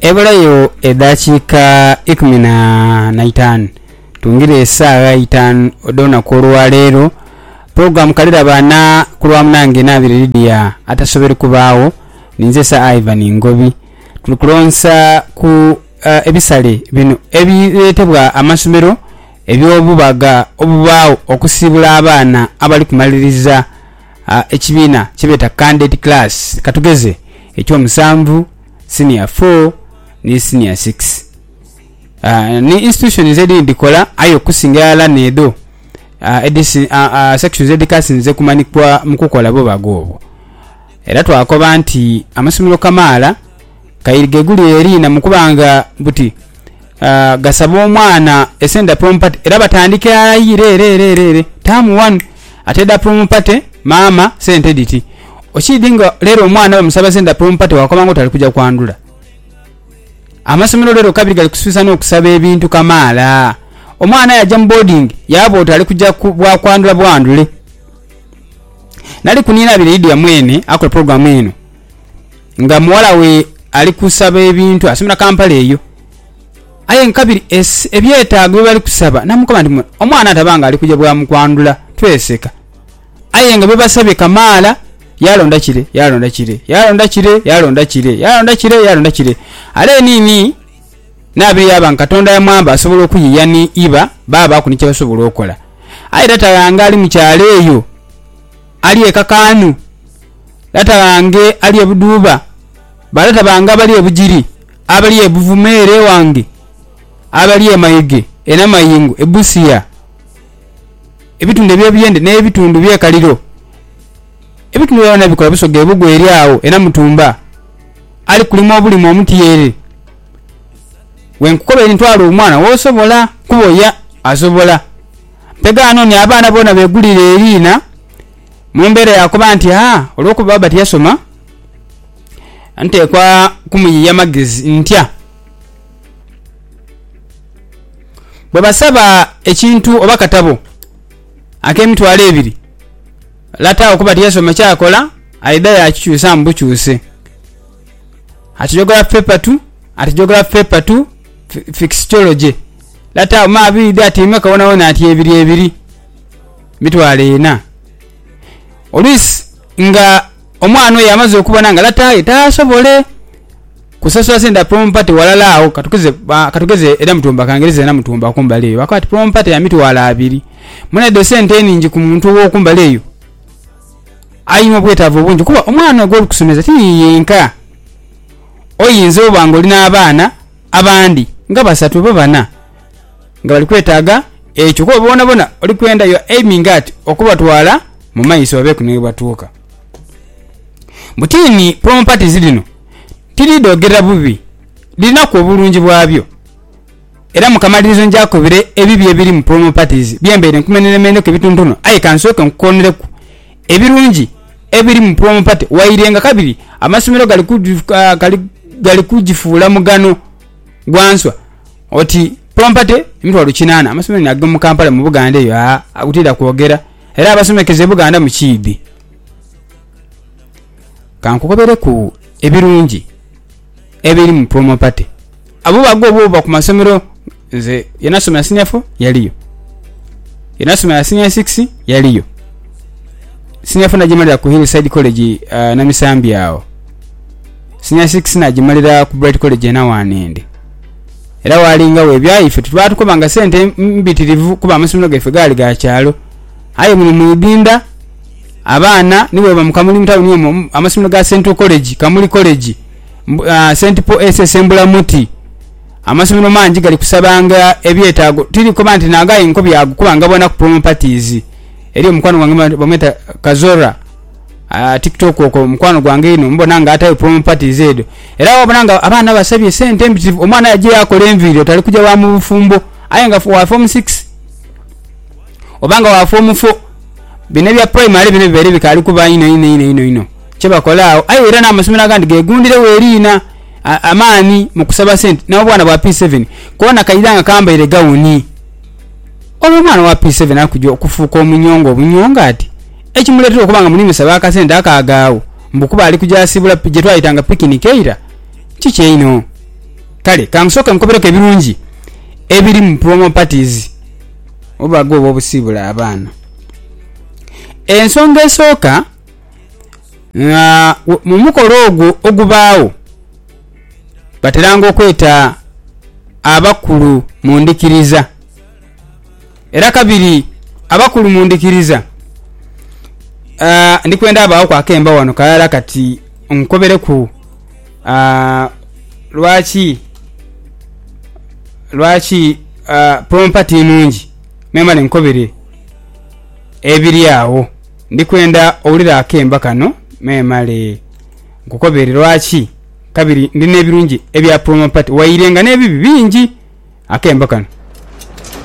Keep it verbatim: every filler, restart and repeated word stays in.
ebulayo eddakiika ikumi na itaano tungire essaawa itaano odona kolwa leero program kalira bana kulwa munange nabire Lydia atasobere kubaawo ninze sa Ivan Ngobi tukulonsa ku uh, ebisale bino ebiretebwa amasomero ebyobubaga obubaawo okusibula abaana abali kumaliriza uh, ekibiina kibeta candidate class katugeze ekyo musanvu senior four ni senior six uh, ni institution zedi ndikola ayo kusingala nedo uh, edisi uh, uh, sections edikasi nze kumanikwa mukukola bo bagobo era twakoba nti amasomero kamala kayirige guli erina mukubanga buti uh, gasaba omwana esenda prompati era batandike ayire re re re tamu one ateda prompati mama sente diti okidinga lero omwana bamusaba senda prompati wakobango tali kuja kwandula amasomero lero kabiri gali kusubisa n'okusaba ebintu kamala omwana ya jam boarding yabo tali kuja kwa kwandula bwandule nali kunina bile Lydia mwene akola program eno nga muwala we ali kusaba ebintu asomera Kampala eyo aye nkabiri ebyetaago bali kusaba namukoma ndi omwana atabanga ali kuja bwa mukwandula tweseka aye nga bebasabye kamala yalonda kire yalonda kire yalonda kire yalonda kire yalonda kire yalonda kire ale nini nabi yaba nkatonda ya mwamba asobola okuyiya ni iba baba akuniche basobola okola aye data yange ali mukyale eyo ali ekakanu data yange ali ebuduba balata banga bali ebujiri abali ebuvumere wange abali emayige ena mayingu ebusiya ebitunde byebiyende n'ebitundu byekaliro ebitundu byona bikola bisoge ebugwe eryawo ena mutumba ali kulimo obulimo omutiyere wenkukobe ntwalo omwana wosobola kuboya asobola pegano ni abana bona begulire erina mumbere yakoba nti ha olwokuba baba tiyasoma ante kwa kumuyiya magezi ntya bwe basaba ekintu oba katabo akemitwalo ebiri lata okuba tiyasoma kyakola aida yakikyusa mbukyuse ati geography paper two ati geography paper two fixology lata ma abiri ati imeka wona wona ati ebiri ebiri mitwalo ena olwisi nga omwana oyo yamaze okubona nga lataye tasobole kusasula senda prompati walalaawo katugeze katugeze era mutumba kangereza na mutumba kumbale wakati prompati ya mitwalo abiri mune docent eningi ku muntu w'okumbale eyo ayimo bwetavo bungi kuba omwana ogwo kusomeza tiyinka oyinza obanga olina abaana abandi nga basatu babana nga bali kwetaaga ekyo kuba bona bona oli kwenda yo aiming at okubatwala mu maiso babeku ne batuuka mutini prompati zilino tilidogera bubi lina ku obulungi bwabyo era mukamalirizo njakobire ebibi ebiri mu prompati byembere nkumenelemene ke bituntuno ayi kansoke nkukonereku ebirungi ebiri mu prompati wairenga kabiri amasomero gali ku gali gali kujifuula mugano gwanswa oti prompati emitwalo kinana amasomero nagga mu Kampala mu Buganda eyo akutira kwogera era abasomekeze Buganda mu Kibi kankukobere ku ebirungi ebiri mu prompati abo bago bo ku masomero nze yanasoma senior four yaliyo yanasoma senior six yaliyo senior four najimalira ku Hillside College uh, na Misambi yao senior six najimalira ku Bright College na wanende era walinga we byaife tubatukobanga sente mbitirivu kuba amasomero gaife gali ga kyalo ayi mu mudinda abana niwe bamukamuli mtawo niyo amasomero ga Central College Kamuli College uh, Saint Paul S S Embula Muti amasomero manji gali kusabanga ebyetaago tiri ko banti nagaye nko byago kubanga bona ku prompatizi eri omukwano gwange bameta Kazora uh, TikTok oko mukwano gwange ino mbona nga atayo prompatizi edo era wabonanga abana basabye sente mbitivu omwana yaje yakola enviro tali kuja wa mu bufumbo ayenga wa form six obanga wa form four bine bya primary bine bibere bikali kuba ino ino ino ino ino chebakolao ayo era na amasomero agandi gegundire werina amani mukusaba sente na bwana bwa P seven kona kaidanga kamba ile gauni obo mwana wa P seven akujwa kufuka omunyongo obunyonga ati ekimuletera okubanga munimi saba akasente akagaawo mbukuba ali kujasibula je twayitanga picnic era chiche ino kale kamusoka mkobereko ebirungi ebiri mu promo parties obago obusibula abaana. Ensonga esooka nga mu mukolo ogwo ogubaawo bateranga okweta abakulu mu ndikiriza, era kabiri abakulu mu ndikiriza uh, ndikwenda abaawo kwakemba wano kalala kati nkobereku uh, lwaki lwaki uh, prompati nungi memale nkobere ebiri awo ndikwenda owulira akemba kano memale nkukobere lwaki kabiri ndine ebirungi ebya prompati wairenga n'ebibi bingi akemba kano.